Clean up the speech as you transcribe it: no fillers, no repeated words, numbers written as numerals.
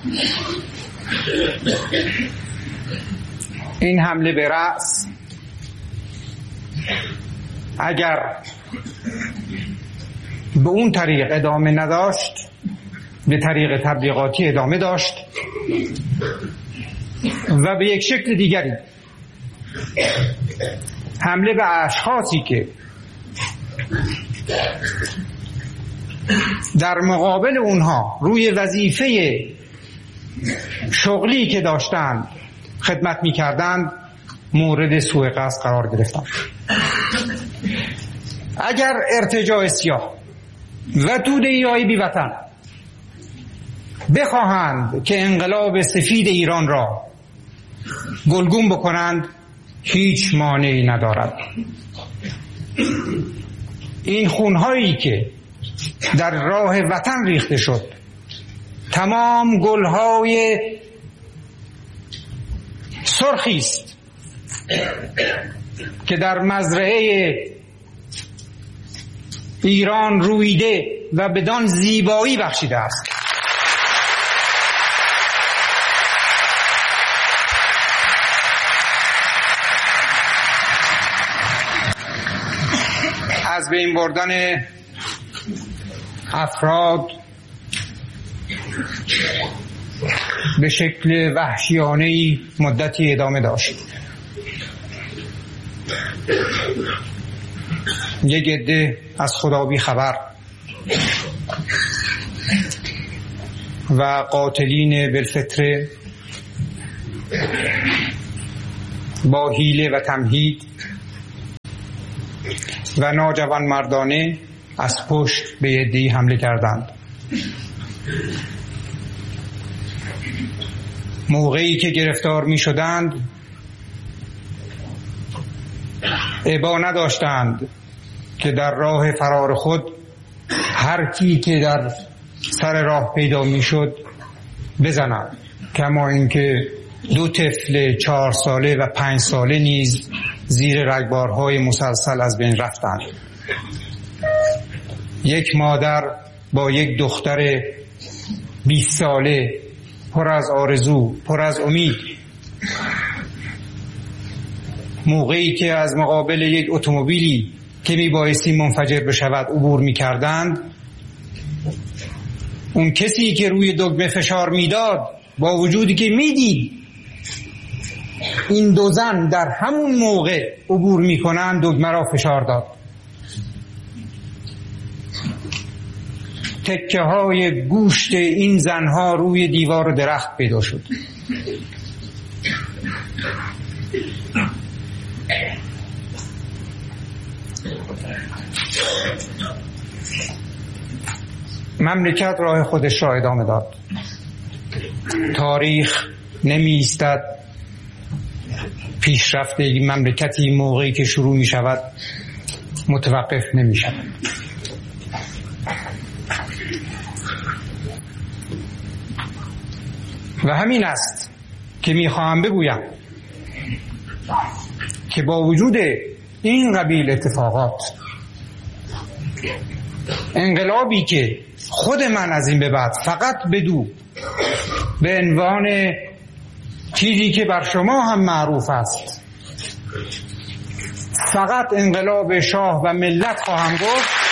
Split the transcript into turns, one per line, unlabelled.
این حمله به رأس اگر به اون طریق ادامه نداشت، به طریق تبلیغاتی ادامه داشت و به یک شکل دیگری حمله به اشخاصی که در مقابل اونها روی وظیفه شغلی که داشتند خدمت می‌کردند مورد سوء قصد قرار گرفتند. اگر ارتجاع سیاه و توده‌ای بی‌وطن بخواهند که انقلاب سفید ایران را گلگون بکنند، هیچ مانعی ندارد. این خونهایی که در راه وطن ریخته شد، تمام گلهای سرخی است که در مزرعه ایران رویده و بدان زیبایی بخشیده است. از بین بردن افراد به شکل وحشیانه‌ای مدتی ادامه داشت. یک عده از خدا بی خبر و قاتلین بالفطره با حیله و تمهید و ناجوان مردانه از پشت به عده‌ای حمله کردند. موقعی که گرفتار می شدند ابا نداشتند که در راه فرار خود هر کی که در سر راه پیدا می شد بزنند، کما اینکه 2 طفل 4 ساله و 5 ساله نیز زیر رگبارهای مسلسل از بین رفتند. یک مادر با یک دختر 20 ساله پر از آرزو، پر از امید، موقعی که از مقابل یک اتومبیلی که میبایستی منفجر بشود عبور میکردند، اون کسی که روی دکمه فشار میداد با وجودی که میدید این 2 زن در همون موقع عبور میکنند، دکمه را فشار داد. تکه های گوشت این زنها روی دیوار درخت پیدا شد. مملکت راه خودش را ادامه داد. تاریخ نمی ایستد. پیشرفت یک مملکتی موقعی که شروع می شود متوقف نمی شود. و همین است که می خواهم بگویم که با وجود این قبیل اتفاقات، انقلابی که خود من از این به بعد فقط به عنوان چیزی که بر شما هم معروف است، فقط انقلاب شاه و ملت خواهم گفت،